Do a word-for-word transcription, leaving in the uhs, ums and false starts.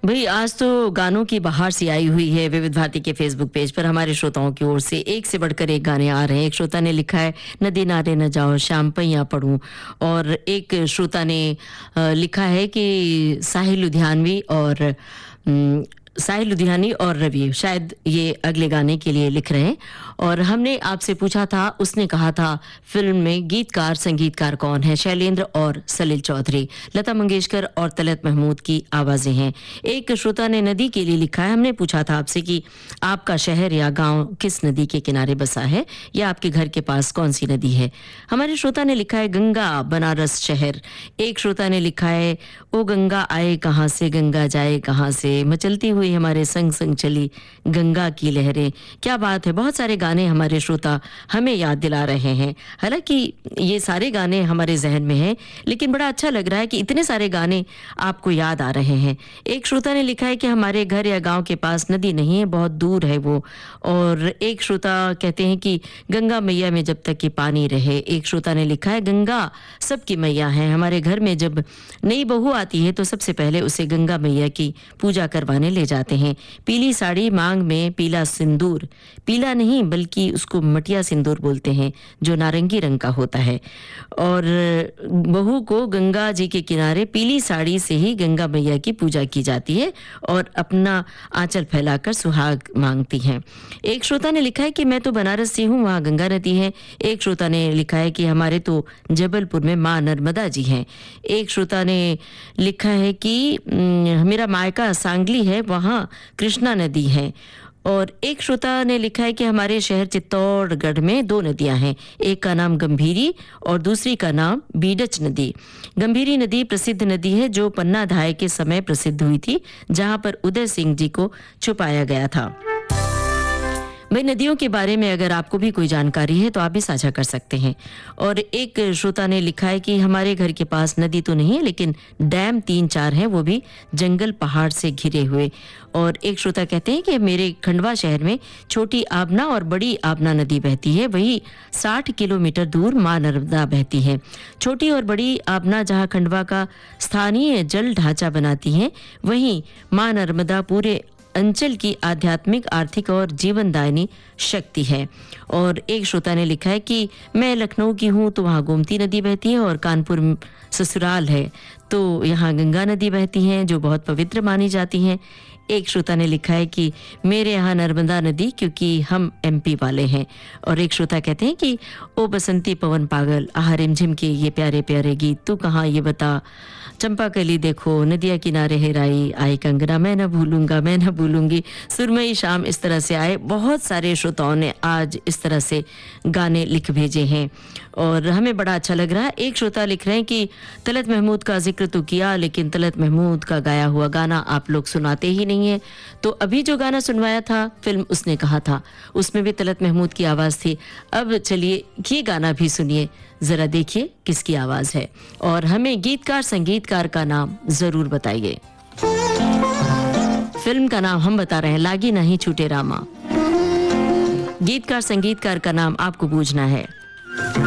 भाई आज तो गानों की बहार सी आई हुई है विविध भारती के फेसबुक पेज पर हमारे श्रोताओं की ओर से एक से बढ़कर एक गाने आ रहे हैं। एक श्रोता ने लिखा है नदी नारे न जाओ शाम पैया पढ़ूं, और एक श्रोता ने लिखा है कि साहिल लुधियानवी और साहिल लुधियानी और रवि शायद ये अगले गाने के लिए लिख रहे हैं। और हमने आपसे पूछा था, उसने कहा था फिल्म में गीतकार संगीतकार कौन है। शैलेंद्र और सलील चौधरी, लता मंगेशकर और तलत महमूद की आवाजें हैं। एक श्रोता ने नदी के लिए लिखा है, हमने पूछा था आपसे कि आपका शहर या गांव किस नदी के किनारे बसा है या आपके घर के पास कौन सी नदी है। हमारे श्रोता ने लिखा है गंगा बनारस शहर। एक श्रोता ने लिखा है ओ गंगा आए कहाँ से गंगा जाए कहाँ से, मचलती हुई हमारे संग संग चली गंगा की लहरें। क्या बात है, बहुत सारे गाने हमारे श्रोता हमें याद दिला रहे हैं। हालांकि ये सारे गाने हमारे जहन में हैं, लेकिन बड़ा अच्छा लग रहा है कि इतने सारे गाने आपको याद आ रहे हैं। एक श्रोता ने लिखा है कि हमारे घर या गांव के पास नदी नहीं है, बहुत दूर है वो। और एक श्रोता कहते हैं कि गंगा मैया में जब तक कि पानी रहे। एक श्रोता ने लिखा है गंगा सबकी मैया है, हमारे घर में जब नई बहू आती है तो सबसे पहले उसे गंगा मैया की पूजा करवाने ले जाते हैं। पीली साड़ी मांग में पीला सिंदूर, पीला नहीं बल्कि उसको मटिया सिंदूर बोलते हैं जो नारंगी रंग का होता है। और बहू को गंगा जी के किनारे पीली साड़ी से ही गंगा मैया की पूजा की जाती है और अपना आंचल फैलाकर सुहाग मांगती हैं। एक श्रोता ने लिखा है कि मैं तो बनारस से हूँ, वहाँ गंगा नदी है। एक श्रोता ने लिखा है कि हमारे तो जबलपुर में माँ नर्मदा जी हैं। एक श्रोता ने लिखा है कि मेरा मायका सांगली है, वहाँ कृष्णा नदी है। और एक श्रोता ने लिखा है कि हमारे शहर चित्तौड़गढ़ में दो नदियां हैं, एक का नाम गंभीरी और दूसरी का नाम बीडच नदी। गंभीरी नदी प्रसिद्ध नदी है जो पन्ना धाय के समय प्रसिद्ध हुई थी, जहां पर उदय सिंह जी को छुपाया गया था। भाई नदियों के बारे में अगर आपको भी कोई जानकारी है तो आप भी साझा कर सकते हैं। और एक श्रोता ने लिखा है कि हमारे घर के पास नदी तो नहीं है लेकिन डैम तीन चार हैं, वो भी जंगल पहाड़ से घिरे हुए। और एक श्रोता कहते हैं कि मेरे खंडवा शहर में छोटी आबना और बड़ी आबना नदी बहती है, वही साठ किलोमीटर दूर माँ नर्मदा बहती है। छोटी और बड़ी आबना जहाँ खंडवा का स्थानीय जल ढांचा बनाती हैं, वहीं माँ नर्मदा पूरे अंचल की आध्यात्मिक, आर्थिक और जीवनदायिनी शक्ति है। और एक श्रोता ने लिखा है कि मैं लखनऊ की हूँ तो वहाँ गोमती नदी बहती है और कानपुर ससुराल है तो यहाँ गंगा नदी बहती है जो बहुत पवित्र मानी जाती हैं। एक श्रोता ने लिखा है कि मेरे यहाँ नर्मदा नदी क्योंकि हम एमपी वाले हैं। और एक श्रोता कहते हैं कि ओ बसंती पवन पागल आह रिमझिम के ये प्यारे प्यारे गीत, तू कहाँ ये बता, चंपा कली देखो नदिया किनारे हेराई, आई कंगना मैं न भूलूंगा मैं न भूलूंगी, सुरमई शाम, इस तरह से आए। बहुत सारे श्रोताओं ने आज इस तरह से गाने लिख भेजे हैं और हमें बड़ा अच्छा लग रहा है। एक श्रोता लिख रहे हैं कि तलत महमूद का जिक्र तो किया लेकिन तलत महमूद का गाया हुआ गाना आप लोग सुनाते ही नहीं है। तो अभी जो गाना सुनवाया था फिल्म उसने कहा था, उसमें भी तलत महमूद की आवाज थी। अब चलिए ये गाना भी सुनिए, जरा देखिए किसकी आवाज है और हमें गीतकार संगीतकार का नाम जरूर बताइए। फिल्म का नाम हम बता रहे हैं, लागी नहीं छूटे रामा। गीतकार संगीतकार का नाम आपको बूझना है।